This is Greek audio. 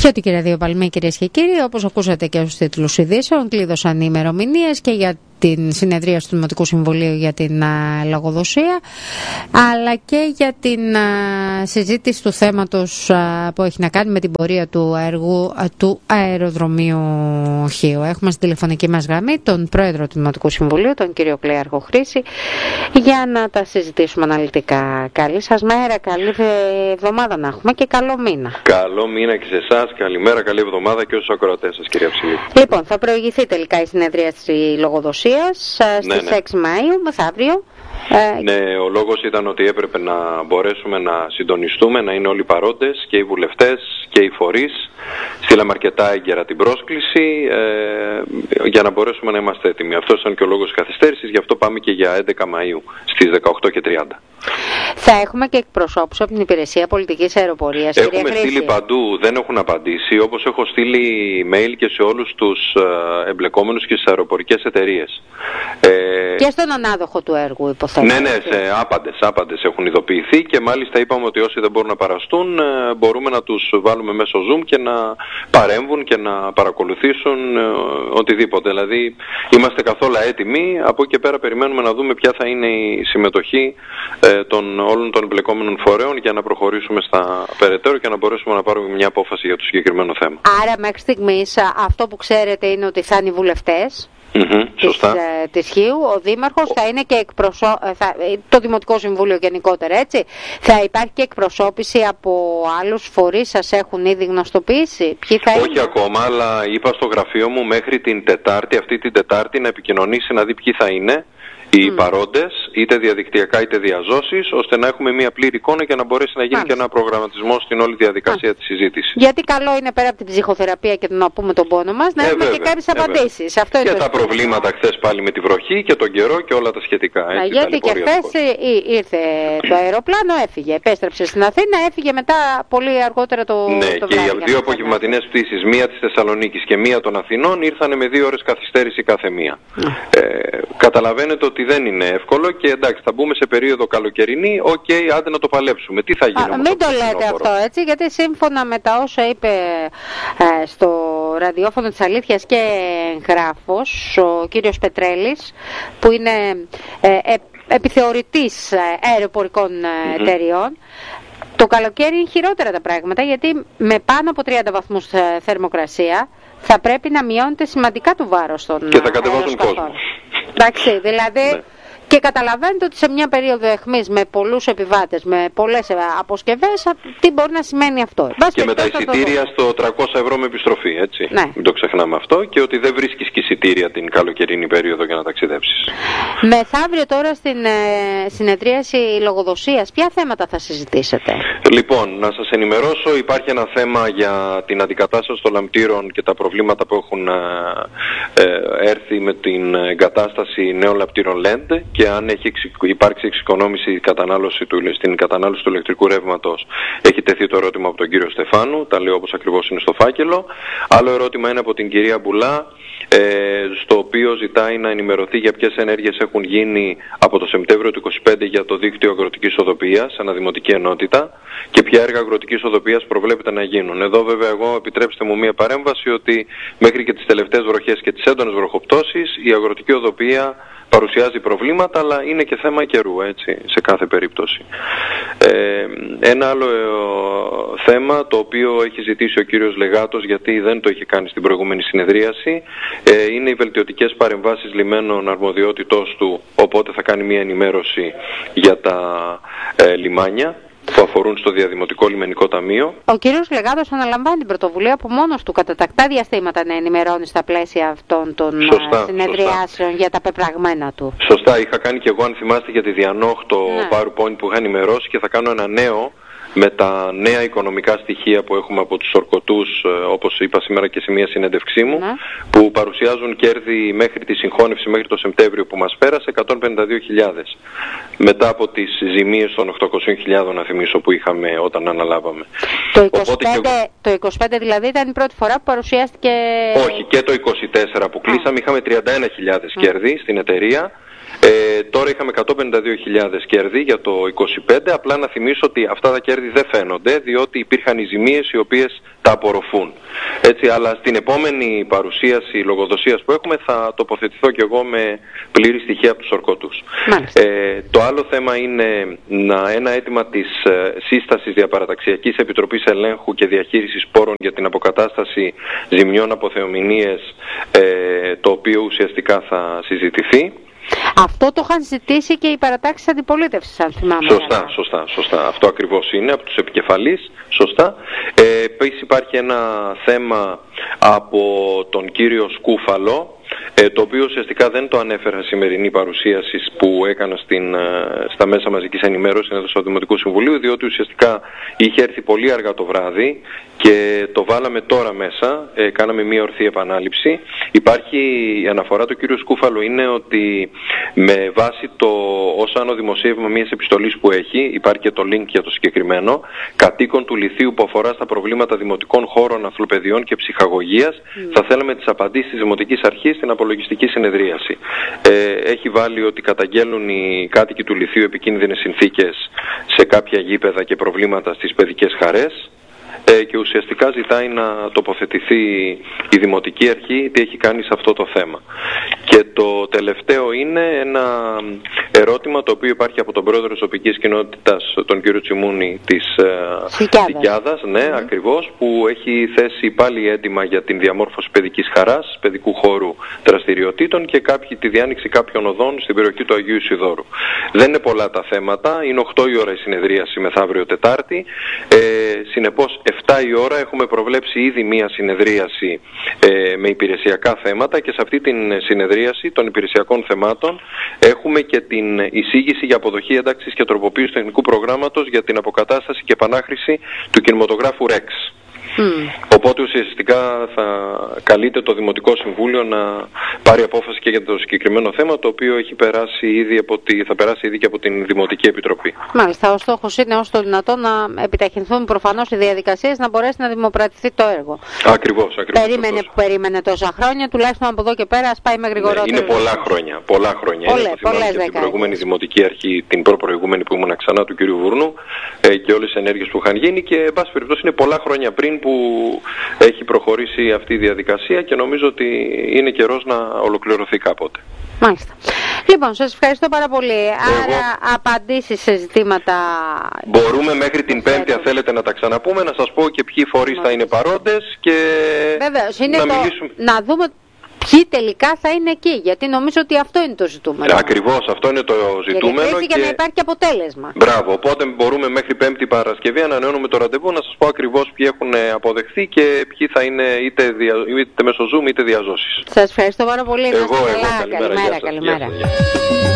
Χιώτη Κυραδίου Παλμή, κυρίες και κύριοι, όπως ακούσατε και στους τίτλους ειδήσεων, κλείδωσαν οι ημερομηνίες και για την συνεδρία του Δημοτικού Συμβουλίου για την λογοδοσία, αλλά και για την συζήτηση του θέματος που έχει να κάνει με την πορεία του έργου του αεροδρομίου Χίου. Έχουμε στη τηλεφωνική μας γραμμή τον Πρόεδρο του Δημοτικού Συμβουλίου, τον κύριο Κλέαρχο Χρήση, για να τα συζητήσουμε αναλυτικά. Καλή σας μέρα, καλή εβδομάδα να έχουμε και καλό μήνα. Καλό μήνα και σε εσάς, καλημέρα, καλή εβδομάδα και στους ακροατές σας, κυρία Ψηλή. Λοιπόν, θα προηγηθεί τελικά η συνεδρία της λογοδοσίας στις 6 Μαΐου, μεθαύριο. Ναι, ο λόγος ήταν ότι έπρεπε να μπορέσουμε να συντονιστούμε, να είναι όλοι παρόντες και οι βουλευτές και οι φορείς. Στείλαμε αρκετά έγκαιρα την πρόσκληση για να μπορέσουμε να είμαστε έτοιμοι. Αυτός ήταν και ο λόγος της καθυστέρησης, γι' αυτό πάμε και για 11 Μαΐου στις 18:30. Θα έχουμε και εκπροσώπους από την Υπηρεσία Πολιτικής Αεροπορίας. Έχουμε στείλει παντού, δεν έχουν απαντήσει, όπως έχω στείλει mail και σε όλους τους εμπλεκόμενους και στις αεροπορικές εταιρείες. Και στον ανάδοχο του έργου, υποθέτω. Ναι, σε άπαντες έχουν ειδοποιηθεί και μάλιστα είπαμε ότι όσοι δεν μπορούν να παραστούν μπορούμε να τους βάλουμε μέσω Zoom και να παρέμβουν και να παρακολουθήσουν οτιδήποτε. Δηλαδή είμαστε καθόλου έτοιμοι, από εκεί και πέρα περιμένουμε να δούμε ποια θα είναι η συμμετοχή όλων των εμπλεκόμενων φορέων για να προχωρήσουμε στα περαιτέρω και να μπορέσουμε να πάρουμε μια απόφαση για το συγκεκριμένο θέμα. Άρα μέχρι στιγμής αυτό που ξέρετε είναι ότι θα είναι οι βουλευτές της Χίου, ο Δήμαρχος, θα είναι και το Δημοτικό Συμβούλιο γενικότερα, έτσι. Θα υπάρχει και εκπροσώπηση από άλλους φορείς, σας έχουν ήδη γνωστοποιήσει? Όχι ακόμα, αλλά είπα στο γραφείο μου μέχρι την Τετάρτη, αυτή την Τετάρτη, να επικοινωνήσει να δει ποιοι θα είναι οι παρόντες, είτε διαδικτυακά είτε διαζώσεις, ώστε να έχουμε μια πλήρη εικόνα και να μπορέσει να γίνει και ένα προγραμματισμό στην όλη διαδικασία της συζήτησης. Γιατί καλό είναι πέρα από την ψυχοθεραπεία και να πούμε τον πόνο μας, να έχουμε και κάποιες απαντήσεις. Αυτό είναι και τα προβλήματα χθες πάλι με τη βροχή και τον καιρό και όλα τα σχετικά. Έτσι, γιατί και χθες ήρθε το αεροπλάνο, έφυγε, επέστρεψε στην Αθήνα, έφυγε μετά πολύ αργότερα το βράδυ. Ναι, και οι δύο απογευματινές πτήσεις, μία της Θεσσαλονίκης και μία των Αθηνών, ήρθαν με 2 ώρες καθυστέρηση κάθε μία. Καταλαβαίνετε ότι δεν είναι εύκολο και εντάξει, θα μπούμε σε περίοδο καλοκαιρινή, άντε να το παλέψουμε. Τι θα γίνει μην το λέτε αυτό, έτσι, γιατί σύμφωνα με τα όσα είπε στο ραδιόφωνο της Αλήθειας και εγγράφος ο κύριος Πετρέλης, που είναι επιθεωρητής αεροπορικών εταιριών, το καλοκαίρι είναι χειρότερα τα πράγματα, γιατί με πάνω από 30 βαθμούς θερμοκρασία θα πρέπει να μειώνεται σημαντικά το βάρος των και θα κατεβάζουν κόσμο. Εντάξει, δηλαδή, ναι. Και καταλαβαίνετε ότι σε μια περίοδο αιχμής με πολλούς επιβάτες, με πολλές αποσκευές, τι μπορεί να σημαίνει αυτό. Και με τα εισιτήρια στο 300 ευρώ με επιστροφή, έτσι. Ναι. Μην το ξεχνάμε αυτό, και ότι δεν βρίσκεις και εισιτήρια την καλοκαιρινή περίοδο για να ταξιδέψεις. Μεθαύριο τώρα στην συνεδρίαση λογοδοσίας, ποια θέματα θα συζητήσετε? Λοιπόν, να σας ενημερώσω, υπάρχει ένα θέμα για την αντικατάσταση των λαμπτήρων και τα προβλήματα που έχουν έρθει με την εγκατάσταση νέων λαμπτήρων LED, και αν έχει υπάρξει εξοικονόμηση στην κατανάλωση του ηλεκτρικού ρεύματος. Έχει τεθεί το ερώτημα από τον κύριο Στεφάνου, τα λέω όπως ακριβώς είναι στο φάκελο. Άλλο ερώτημα είναι από την κυρία Μπουλά, στο οποίο ζητάει να ενημερωθεί για ποιες ενέργειες έχουν γίνει από το Σεπτέμβριο του 2025 για το δίκτυο αγροτικής οδοποιίας, αναδημοτική ενότητα, και ποια έργα αγροτικής οδοποιίας προβλέπεται να γίνουν. Εδώ βέβαια εγώ επιτρέψτε μου μία παρέμβαση, ότι μέχρι και τις τελευταίες βροχές και τις έντονες βροχοπτώσεις η αγροτική οδοποιία παρουσιάζει προβλήματα, αλλά είναι και θέμα καιρού, έτσι, σε κάθε περίπτωση. Ένα άλλο θέμα, το οποίο έχει ζητήσει ο κύριος Λεγάτος, γιατί δεν το είχε κάνει στην προηγούμενη συνεδρίαση, είναι οι βελτιωτικές παρεμβάσεις λιμένων αρμοδιότητός του, οπότε θα κάνει μια ενημέρωση για τα λιμάνια που αφορούν στο Διαδημοτικό Λιμενικό Ταμείο. Ο κύριος Λεγάτος αναλαμβάνει την πρωτοβουλία από μόνος του κατά τακτά διαστήματα να ενημερώνει στα πλαίσια αυτών των συνεδριάσεων για τα πεπραγμένα του. Σωστά, είχα κάνει και εγώ, αν θυμάστε, για τη Διανόχ το PowerPoint που είχα ενημερώσει, και θα κάνω ένα νέο με τα νέα οικονομικά στοιχεία που έχουμε από τους ορκωτούς, όπως είπα σήμερα και σε μια συνέντευξή μου, που παρουσιάζουν κέρδη μέχρι τη συγχώνευση, μέχρι το Σεπτέμβριο που μας πέρασε, 152.000. Μετά από τις ζημίες των 800.000, να θυμίσω, που είχαμε όταν αναλάβαμε. Το 25 δηλαδή ήταν η πρώτη φορά που παρουσιάστηκε? Όχι, και το 24 που κλείσαμε είχαμε 31.000 κέρδη στην εταιρεία. Τώρα είχαμε 152.000 κέρδη για το 25, απλά να θυμίσω ότι αυτά τα κέρδη δεν φαίνονται, διότι υπήρχαν οι ζημίες οι οποίες τα απορροφούν. Έτσι, αλλά στην επόμενη παρουσίαση λογοδοσίας που έχουμε θα τοποθετηθώ και εγώ με πλήρη στοιχεία από τους ορκωτούς. Το άλλο θέμα είναι ένα αίτημα της σύστασης Διαπαραταξιακής Επιτροπής Ελέγχου και Διαχείρισης Πόρων για την αποκατάσταση ζημιών από θεομηνίες, το οποίο ουσιαστικά θα συζητηθεί. Αυτό το είχαν ζητήσει και οι παρατάξεις αντιπολίτευσης, αν θυμάμαι. Σωστά. Αυτό ακριβώς είναι, από τους επικεφαλείς. Σωστά. Επίσης υπάρχει ένα θέμα από τον κύριο Σκούφαλο, το οποίο ουσιαστικά δεν το ανέφερα σημερινή παρουσίαση που έκανα στα μέσα μαζικής ενημέρωσης στο Δημοτικό Συμβουλίο, διότι ουσιαστικά είχε έρθει πολύ αργά το βράδυ και το βάλαμε τώρα μέσα, κάναμε μία ορθή επανάληψη. Υπάρχει η αναφορά του κύριου Σκούφαλου, είναι ότι με βάση το ως άνω δημοσίευμα μιας επιστολής που έχει, υπάρχει και το link για το συγκεκριμένο, κατοίκων του Λυθίου που αφορά στα προβλήματα δημοτικών χώρων, αθλοπαιδιών και ψυχαγωγίας, θα θέλαμε τις απαντήσεις της Δημοτικής Αρχής στην απολογιστική συνεδρίαση. Έχει βάλει ότι καταγγέλνουν οι κάτοικοι του Λυθίου επικίνδυνες συνθήκες σε κάποια γήπεδα και προβλήματα στις παιδικές χαρές, και ουσιαστικά ζητάει να τοποθετηθεί η Δημοτική Αρχή τι έχει κάνει σε αυτό το θέμα. Και το τελευταίο είναι ένα ερώτημα το οποίο υπάρχει από τον πρόεδρο της τοπικής κοινότητας, τον κύριο Τσιμούνη της Σικιάδας, ακριβώς, που έχει θέσει πάλι έντοιμα για την διαμόρφωση παιδικής χαράς, παιδικού χώρου δραστηριοτήτων και τη διάνοιξη κάποιων οδών στην περιοχή του Αγίου Ισιδώρου. Δεν είναι πολλά τα θέματα, είναι 8 η ώρα η συνεδρίαση μεθαύριο Τετάρτη, συνεπώς 7 η ώρα έχουμε προβλέψει ήδη μία συνεδρίαση με υπηρεσιακά θέματα και σε αυτή την συνεδρίαση των υπηρεσιακών θεμάτων έχουμε και την εισήγηση για αποδοχή, ένταξης και τροποποίηση του τεχνικού προγράμματος για την αποκατάσταση και επανάχρηση του κινηματογράφου Rex. Οπότε ουσιαστικά θα καλείται το Δημοτικό Συμβούλιο να πάρει απόφαση και για το συγκεκριμένο θέμα, το οποίο θα περάσει ήδη και από την Δημοτική Επιτροπή. Μάλιστα, ο στόχος είναι όσο το δυνατόν να επιταχυνθούν προφανώς οι διαδικασίες, να μπορέσει να δημοπρατηθεί το έργο. Ακριβώς. Περίμενε τόσα χρόνια, τουλάχιστον από εδώ και πέρα ας πάει με γρηγορότερο. Είναι πολλά χρόνια. Είναι την προηγούμενη Δημοτική Αρχή, την προπροηγούμενη που ήμουν ξανά του κ. Βούρνου, και όλες τις ενέργειες που είχαν γίνει, και εν πάση περιπτώσει είναι πολλά χρόνια πριν που έχει προχωρήσει αυτή η διαδικασία και νομίζω ότι είναι καιρός να ολοκληρωθεί κάποτε. Μάλιστα. Λοιπόν, σας ευχαριστώ πάρα πολύ. Άρα απαντήσεις σε ζητήματα... Μπορούμε μέχρι την Πέμπτη, αν θέλετε, να τα ξαναπούμε, να σας πω και ποιοι φορείς θα είναι παρόντες και βεβαίως, είναι να μιλήσουμε. Να δούμε ποιοι τελικά θα είναι εκεί, γιατί νομίζω ότι αυτό είναι το ζητούμενο. Ακριβώς, αυτό είναι το ζητούμενο. Γιατί και να υπάρχει αποτέλεσμα. Μπράβο, οπότε μπορούμε μέχρι Πέμπτη Παρασκευή, ανανεώνουμε το ραντεβού, να σας πω ακριβώς ποιοι έχουν αποδεχθεί και ποιοι θα είναι είτε μέσω Zoom είτε διαζώσεις. Σας ευχαριστώ πάρα πολύ. Καλημέρα.